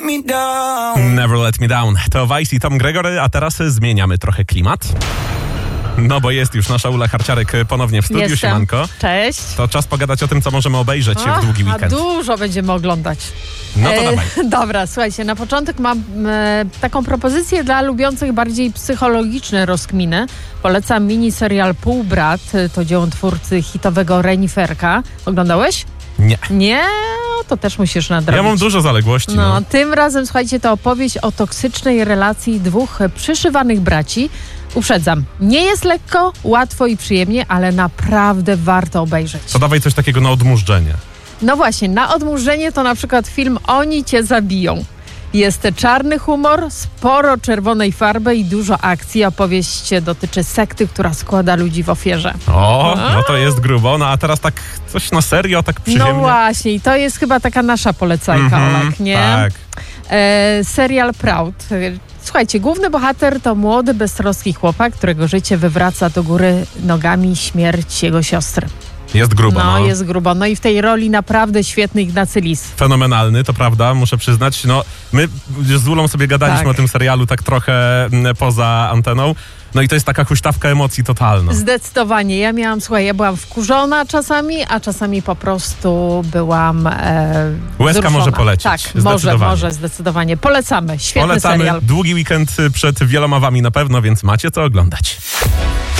me down. Never Let Me Down. To Vice i Tom Gregory, a teraz zmieniamy trochę klimat. No bo jest już nasza Ula Harciarek ponownie w studiu. Jestem. Siemanko. Cześć. To czas pogadać o tym, co możemy obejrzeć w długi A weekend. dużo będziemy oglądać. No to dawaj. Dobra, słuchajcie, na początek mam taką propozycję dla lubiących bardziej psychologiczne rozkminy. Polecam miniserial Półbrat, to dzieło twórcy hitowego Reniferka. Oglądałeś? Nie. Nie? To też musisz nadrobić. Ja mam dużo zaległości. No, tym razem, słuchajcie, to opowieść o toksycznej relacji dwóch przyszywanych braci. Uprzedzam, nie jest lekko, łatwo i przyjemnie, ale naprawdę warto obejrzeć. To dawaj coś takiego na odmurzczenie. No właśnie, na odmurzenie to na przykład film Oni cię zabiją. Jest czarny humor, sporo czerwonej farby i dużo akcji. Opowieść dotyczy sekty, która składa ludzi w ofierze. O, no to jest grubo. No a teraz tak coś na serio, tak przyjemnie. No właśnie, i to jest chyba taka nasza polecajka, Olek, nie? Tak. Serial Proud. Słuchajcie, główny bohater to młody, beztroski chłopak, którego życie wywraca do góry nogami śmierć jego siostry. Jest grubo, no. Jest grubo. No i w tej roli naprawdę świetny Ignacy Lis. Fenomenalny, to prawda, muszę przyznać. No, my z Ulą sobie gadaliśmy o tym serialu tak trochę poza anteną. No i to jest taka huśtawka emocji totalna. Zdecydowanie. Ja byłam wkurzona czasami, a czasami po prostu byłam Łezka wzruszona. może polecieć. Tak, może, zdecydowanie. Polecamy. Świetny serial. Długi weekend przed wieloma wami na pewno, więc macie co oglądać.